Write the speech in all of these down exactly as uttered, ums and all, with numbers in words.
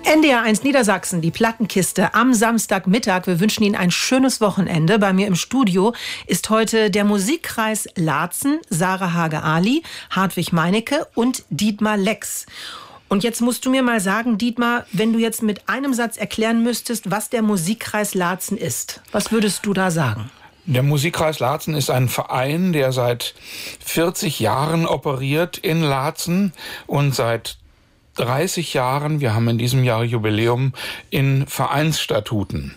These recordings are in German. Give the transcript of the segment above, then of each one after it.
N D R eins Niedersachsen, die Plattenkiste am Samstagmittag. Wir wünschen Ihnen ein schönes Wochenende. Bei mir im Studio ist heute der Musikkreis Laatzen, Sarah Hage-Ali, Hartwig Meinecke und Dietmar Lex. Und jetzt musst du mir mal sagen, Dietmar, wenn du jetzt mit einem Satz erklären müsstest, was der Musikkreis Laatzen ist, was würdest du da sagen? Der Musikkreis Laatzen ist ein Verein, der seit vierzig Jahren operiert in Laatzen und seit dreißig Jahren, wir haben in diesem Jahr Jubiläum, in Vereinsstatuten.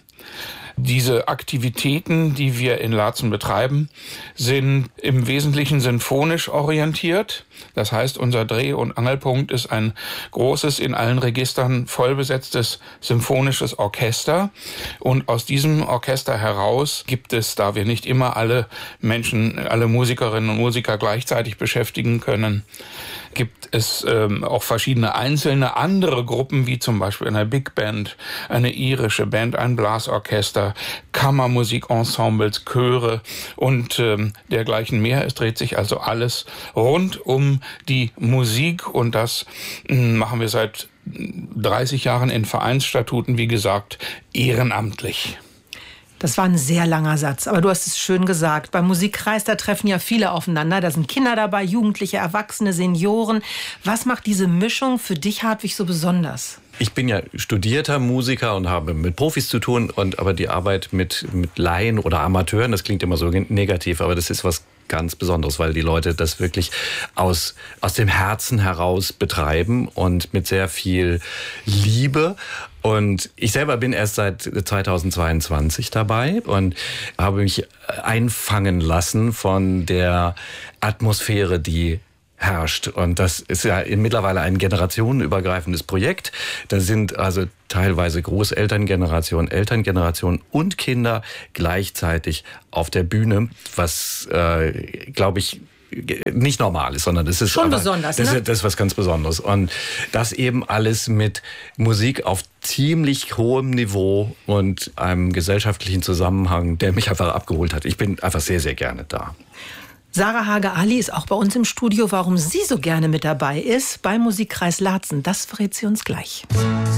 Diese Aktivitäten, die wir in Laatzen betreiben, sind im Wesentlichen sinfonisch orientiert. Das heißt, unser Dreh- und Angelpunkt ist ein großes, in allen Registern vollbesetztes symphonisches Orchester. Und aus diesem Orchester heraus gibt es, da wir nicht immer alle Menschen, alle Musikerinnen und Musiker gleichzeitig beschäftigen können, gibt es ähm, auch verschiedene einzelne andere Gruppen, wie zum Beispiel eine Big Band, eine irische Band, ein Blasorchester, Kammermusikensembles, Chöre und ähm, dergleichen mehr. Es dreht sich also alles rund um die Musik und das mh, machen wir seit dreißig Jahren in Vereinsstatuten, wie gesagt, ehrenamtlich. Das war ein sehr langer Satz, aber du hast es schön gesagt. Beim Musikkreis, da treffen ja viele aufeinander. Da sind Kinder dabei, Jugendliche, Erwachsene, Senioren. Was macht diese Mischung für dich, Hartwig, so besonders? Ich bin ja studierter Musiker und habe mit Profis zu tun, und aber die Arbeit mit, mit Laien oder Amateuren, das klingt immer so negativ, aber das ist was ganz Besonderes, weil die Leute das wirklich aus, aus dem Herzen heraus betreiben und mit sehr viel Liebe. Und ich selber bin erst seit zweitausendzweiundzwanzig dabei und habe mich einfangen lassen von der Atmosphäre, die herrscht. Und das ist ja mittlerweile ein generationenübergreifendes Projekt. Da sind also teilweise Großelterngeneration, Elterngeneration und Kinder gleichzeitig auf der Bühne, was, äh, glaube ich, nicht normal ist, sondern das ist schon aber, besonders. Das, ne? ist, das ist was ganz Besonderes. Und das eben alles mit Musik auf ziemlich hohem Niveau und einem gesellschaftlichen Zusammenhang, der mich einfach abgeholt hat. Ich bin einfach sehr, sehr gerne da. Sarah Hage-Ali ist auch bei uns im Studio. Warum sie so gerne mit dabei ist beim Musikkreis Laatzen, das verrät sie uns gleich.